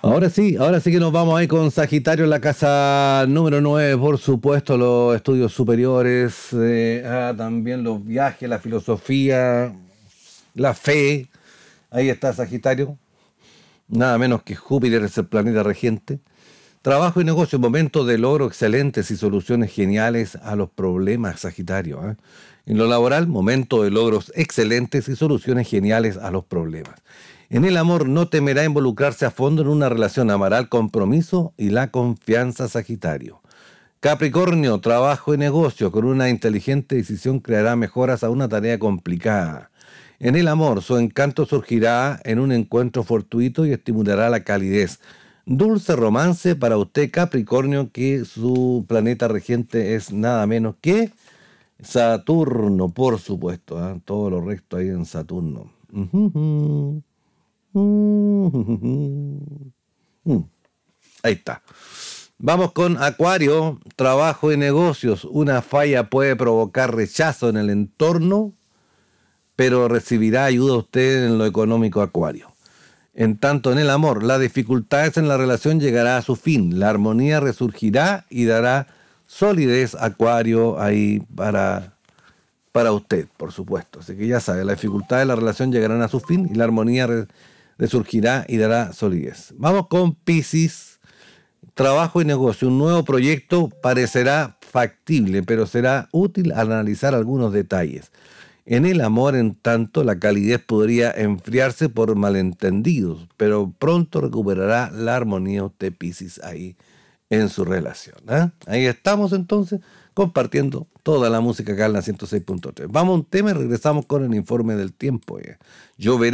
Ahora sí que nos vamos ahí con Sagitario en la casa número 9, por supuesto, los estudios superiores, también los viajes, la filosofía, la fe. Ahí está Sagitario, nada menos que Júpiter es el planeta regente. Trabajo y negocio, momentos de logro excelentes y soluciones geniales a los problemas, Sagitario. En lo laboral, momento de logros excelentes y soluciones geniales a los problemas. En el amor, no temerá involucrarse a fondo en una relación, amará el compromiso y la confianza, Sagitario. Capricornio, trabajo y negocio, con una inteligente decisión creará mejoras a una tarea complicada. En el amor, su encanto surgirá en un encuentro fortuito y estimulará la calidez. Dulce romance para usted, Capricornio, que su planeta regente es nada menos que Saturno, por supuesto. Todo lo recto ahí en Saturno. Ahí está. Vamos con Acuario, trabajo y negocios. Una falla puede provocar rechazo en el entorno, pero recibirá ayuda usted en lo económico, Acuario. En tanto, en el amor, las dificultades en la relación llegará a su fin, la armonía resurgirá y dará solidez, Acuario, ahí para usted, por supuesto. Así que ya sabe, las dificultades de la relación llegarán a su fin y la armonía resurgirá y dará solidez. Vamos con Piscis, trabajo y negocio. Un nuevo proyecto parecerá factible, pero será útil al analizar algunos detalles. En el amor, en tanto, la calidez podría enfriarse por malentendidos, pero pronto recuperará la armonía usted, Piscis, ahí en su relación. Ahí estamos entonces compartiendo toda la música acá en la 106.3. Vamos a un tema y regresamos con el informe del tiempo. Lloverá.